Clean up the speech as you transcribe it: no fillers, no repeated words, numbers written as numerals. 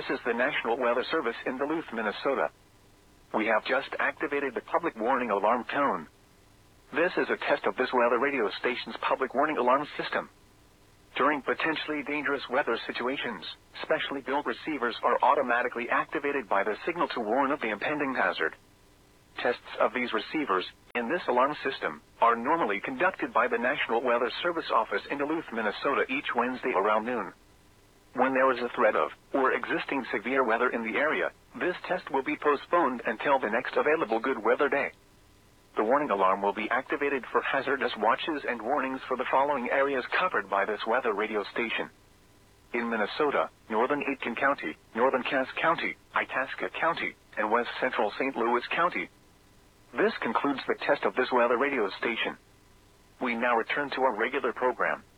This is the National Weather Service in Duluth, Minnesota. We have just activated the public warning alarm tone. This is a test of this weather radio station's public warning alarm system. During potentially dangerous weather situations, specially built receivers are automatically activated by the signal to warn of the impending hazard. Tests of these receivers, in this alarm system, are normally conducted by the National Weather Service office in Duluth, Minnesota each Wednesday around noon. When there is a threat of, or existing severe weather in the area, this test will be postponed until the next available good weather day. The warning alarm will be activated for hazardous watches and warnings for the following areas covered by this weather radio station. In Minnesota, northern Aitkin County, northern Cass County, Itasca County, and west central St. Louis County. This concludes the test of this weather radio station. We now return to our regular program.